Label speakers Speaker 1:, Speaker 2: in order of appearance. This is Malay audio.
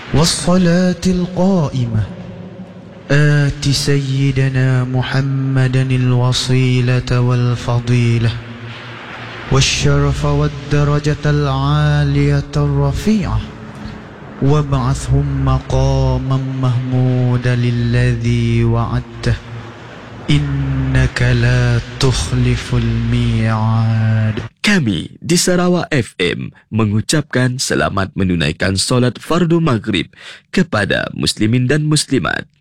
Speaker 1: والصلاة القائمة آت سيدنا محمدا الوصيلة والفضيلة والشرف والدرجة العالية الرفيعة وابعثهم مقاما محمودا الذي وعدته إنك لا تخلف الميعاد.
Speaker 2: Kami di Sarawak FM mengucapkan selamat menunaikan solat fardu maghrib kepada muslimin dan muslimat.